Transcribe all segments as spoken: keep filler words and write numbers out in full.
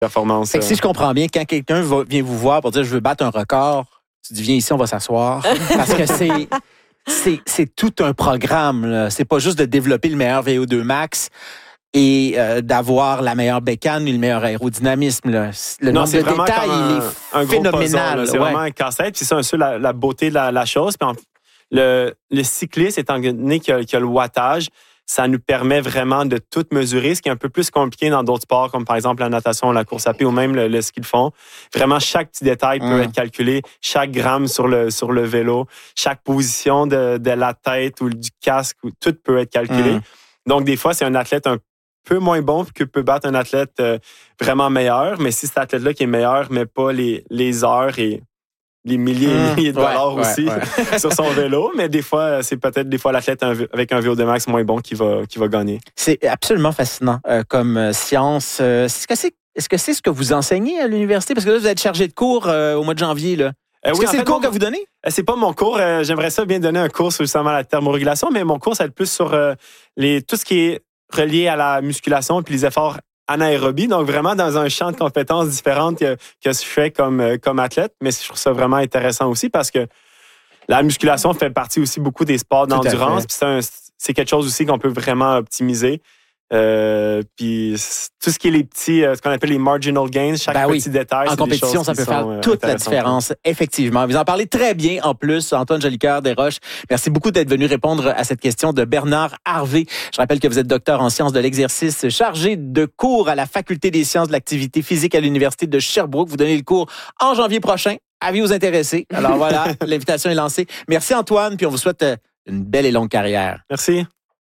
performance. Fait que si je comprends bien, quand quelqu'un va, vient vous voir pour dire « je veux battre un record », tu dis « viens ici, on va s'asseoir ». Parce que c'est, c'est, c'est tout un programme. Là. C'est pas juste de développer le meilleur V O deux max et euh, d'avoir la meilleure bécane et le meilleur aérodynamisme. Là. Le non, nombre de détails, un, il est un phénoménal. Puzzle, c'est ouais. vraiment un casse-tête. Puis c'est un peu la, la beauté de la, la chose. Puis en, le, le cycliste, étant donné qu'il y a, qu'il y a le wattage, ça nous permet vraiment de tout mesurer, ce qui est un peu plus compliqué dans d'autres sports, comme par exemple la natation, la course à pied ou même le, le ski de fond. Vraiment, chaque petit détail peut mmh. être calculé, chaque gramme sur le, sur le vélo, chaque position de, de la tête ou du casque, tout peut être calculé. Mmh. Donc, des fois, c'est un athlète un peu moins bon que peut battre un athlète euh, vraiment meilleur, mais si cet athlète-là qui est meilleur met pas les, les heures et les milliers et mmh, milliers de dollars ouais, aussi ouais, ouais. sur son vélo, mais des fois, c'est peut-être des fois l'athlète avec un V O deux max moins bon qui va, qui va gagner. C'est absolument fascinant euh, comme euh, science. Euh, est-ce que c'est, est-ce que c'est ce que vous enseignez à l'université? Parce que là, vous êtes chargé de cours euh, au mois de janvier, là. Est-ce euh, oui, que c'est fait, le cours mon, que vous donnez? C'est pas mon cours. Euh, j'aimerais ça bien donner un cours sur justement la thermorégulation, mais mon cours, ça va être plus sur euh, les, tout ce qui est relié à la musculation puis les efforts anaérobie, donc vraiment dans un champ de compétences différentes que, que je fais comme, comme athlète, mais je trouve ça vraiment intéressant aussi parce que la musculation fait partie aussi beaucoup des sports d'endurance, puis c'est, un, c'est quelque chose aussi qu'on peut vraiment optimiser. Euh, puis tout ce qui est les petits, euh, ce qu'on appelle les marginal gains, chaque ben petit oui. détail, en c'est compétition, des choses ça peut faire sont, toute la différence, effectivement. Vous en parlez très bien en plus, Antoine Jolicoeur Desroches. Merci beaucoup d'être venu répondre à cette question de Bernard Harvey. Je rappelle que vous êtes docteur en sciences de l'exercice, chargé de cours à la Faculté des sciences de l'activité physique à l'Université de Sherbrooke. Vous donnez le cours en janvier prochain. Avis aux intéressés. Alors voilà, l'invitation est lancée. Merci Antoine, puis on vous souhaite une belle et longue carrière. Merci.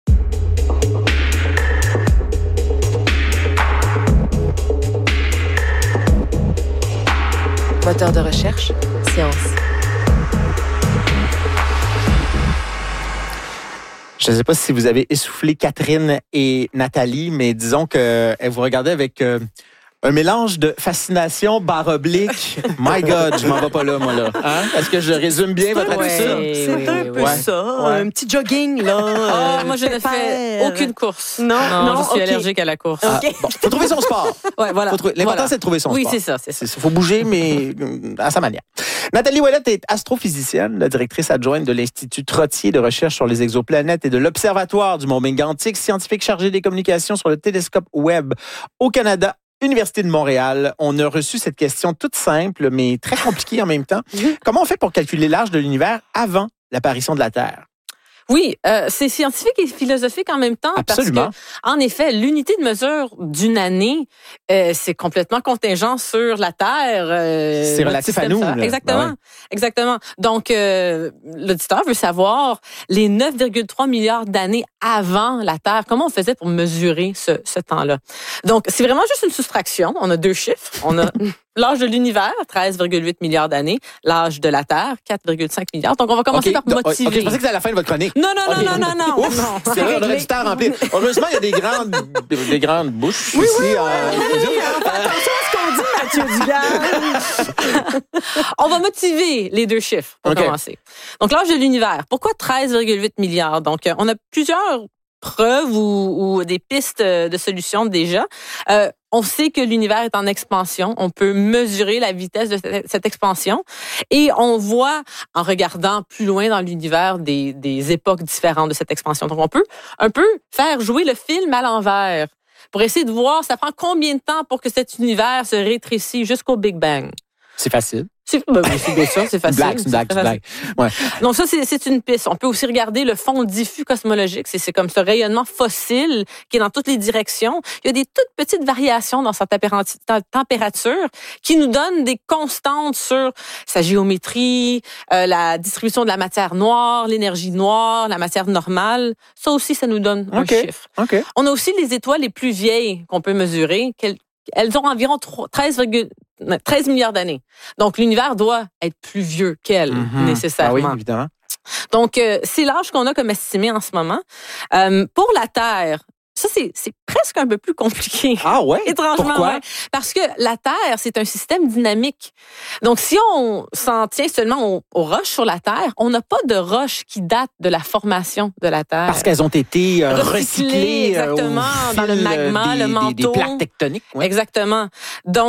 Moteur de recherche, science. Je ne sais pas si vous avez essoufflé Catherine et Nathalie, mais disons qu'elles vous regardaient avec euh, un mélange de fascination, barre oblique. My God, je m'en vais pas là, moi, là. Hein? Est-ce que je résume bien votre ouais, attitude? C'est oui, un oui, peu ouais. ça. Ouais. Un petit jogging, là. Oh, moi, je ne fais aucune course. Non, non, non je suis okay. allergique à la course. Ah, bon, faut trouver son sport. Ouais, voilà. Faut trouver, l'important, voilà. c'est de trouver son oui, sport. Oui, c'est ça, c'est ça. Il faut bouger, mais à sa manière. Nathalie Ouellette est astrophysicienne, la directrice adjointe de l'Institut Trottier de recherche sur les exoplanètes et de l'Observatoire du Mont Mégantic, scientifique chargée des communications sur le télescope Webb au Canada. Université de Montréal, on a reçu cette question toute simple, mais très compliquée en même temps. Comment on fait pour calculer l'âge de l'univers avant l'apparition de la Terre? Oui, euh, c'est scientifique et philosophique en même temps. Absolument. Parce que, en effet, l'unité de mesure d'une année, euh, c'est complètement contingent sur la Terre. Euh, c'est relatif à nous. Là. Exactement. Ah ouais. Exactement. Donc, euh, l'auditeur veut savoir les neuf virgule trois milliards d'années avant la Terre, comment on faisait pour mesurer ce, ce temps-là. Donc, c'est vraiment juste une soustraction. On a deux chiffres. On a l'âge de l'univers, treize virgule huit milliards d'années. L'âge de la Terre, quatre virgule cinq milliards. Donc, on va commencer okay. par motiver. Okay. Je pensais que c'était à la fin de votre chronique. Non, non, okay. non, non, non, non. Ouf, non. C'est vrai, on aurait du temps à remplir. Heureusement, il y a des grandes, des grandes bouches oui, ici. Oui, euh, oui, oui. Attention à ce qu'on dit, Mathieu Dugas. On va motiver les deux chiffres pour okay. commencer. Donc, l'âge de l'univers. Pourquoi treize virgule huit milliards? Donc, on a plusieurs preuves ou, ou des pistes de solutions déjà. Euh, on sait que l'univers est en expansion. On peut mesurer la vitesse de cette expansion. Et on voit, en regardant plus loin dans l'univers, des, des époques différentes de cette expansion. Donc, on peut un peu faire jouer le film à l'envers pour essayer de voir, ça prend combien de temps pour que cet univers se rétrécisse jusqu'au Big Bang. C'est facile. C'est, ben, c'est ça, c'est facile. Blague, c'est blague, c'est blague. Ouais. Donc ça, c'est, c'est une piste. On peut aussi regarder le fond diffus cosmologique. C'est, c'est comme ce rayonnement fossile qui est dans toutes les directions. Il y a des toutes petites variations dans sa température qui nous donnent des constantes sur sa géométrie, euh, la distribution de la matière noire, l'énergie noire, la matière normale. Ça aussi, ça nous donne okay. un chiffre. Okay. On a aussi les étoiles les plus vieilles qu'on peut mesurer. Elles ont environ treize milliards d'années. Donc, l'univers doit être plus vieux qu'elle, mm-hmm. nécessairement. Ah oui, évidemment. Donc, euh, c'est l'âge qu'on a comme estimé en ce moment. Euh, pour la Terre, ça, c'est, c'est presque un peu plus compliqué. Ah ouais? Étrangement. Pourquoi? Ouais. Parce que la Terre, c'est un système dynamique. Donc, si on s'en tient seulement aux, aux roches sur la Terre, on n'a pas de roches qui datent de la formation de la Terre. Parce qu'elles ont été euh, recyclées, recyclées exactement, euh, au dans le fil, magma, des, le manteau. Des, des plaques tectoniques. Ouais. Exactement. Donc,